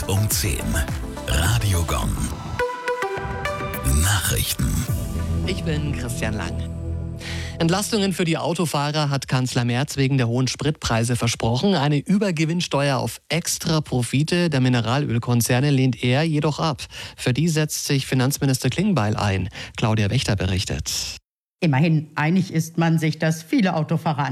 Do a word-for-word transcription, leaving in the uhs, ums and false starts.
um zehn. Radio Gong. Nachrichten. Ich bin Christian Lang. Entlastungen für die Autofahrer hat Kanzler Merz wegen der hohen Spritpreise versprochen. Eine Übergewinnsteuer auf Extraprofite der Mineralölkonzerne lehnt er jedoch ab. Für die setzt sich Finanzminister Klingbeil ein. Claudia Wächter berichtet. Immerhin einig ist man sich, dass viele Autofahrer